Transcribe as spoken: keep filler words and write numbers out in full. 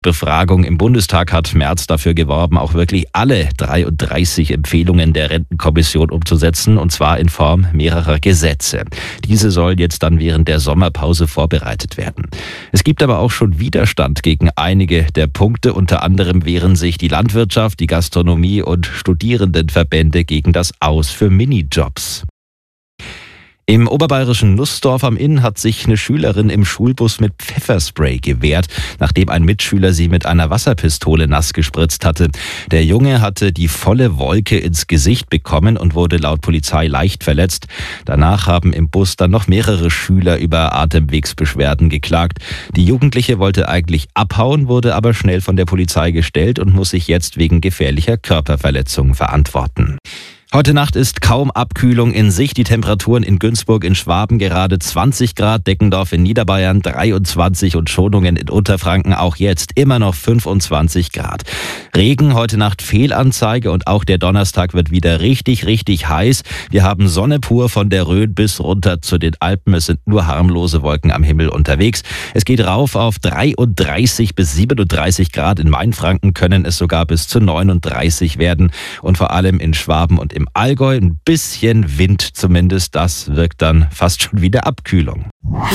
Befragung im Bundestag hat Merz dafür geworben, auch wirklich alle dreiunddreißig Empfehlungen der Rentenkommission umzusetzen, und zwar in Form mehrerer Gesetze. Diese sollen jetzt dann während der Sommerpause vorbereitet werden. Es gibt aber auch schon Widerstand gegen einige der Punkte. Unter anderem wehren sich die Landwirtschaft, die Gastronomie und Studierendenverbände gegen das Aus für Minijobs. Im oberbayerischen Nussdorf am Inn hat sich eine Schülerin im Schulbus mit Pfefferspray gewehrt, nachdem ein Mitschüler sie mit einer Wasserpistole nass gespritzt hatte. Der Junge hatte die volle Wolke ins Gesicht bekommen und wurde laut Polizei leicht verletzt. Danach haben im Bus dann noch mehrere Schüler über Atemwegsbeschwerden geklagt. Die Jugendliche wollte eigentlich abhauen, wurde aber schnell von der Polizei gestellt und muss sich jetzt wegen gefährlicher Körperverletzung verantworten. Heute Nacht ist kaum Abkühlung in Sicht. Die Temperaturen in Günzburg in Schwaben gerade zwanzig Grad, Deckendorf in Niederbayern dreiundzwanzig und Schonungen in Unterfranken auch jetzt immer noch fünfundzwanzig Grad. Regen, heute Nacht Fehlanzeige, und auch der Donnerstag wird wieder richtig, richtig heiß. Wir haben Sonne pur von der Rhön bis runter zu den Alpen. Es sind nur harmlose Wolken am Himmel unterwegs. Es geht rauf auf dreiunddreißig bis siebenunddreißig Grad. In Mainfranken können es sogar bis zu neununddreißig werden. Und vor allem in Schwaben und im Im Allgäu ein bisschen Wind zumindest, das wirkt dann fast schon wie eine Abkühlung.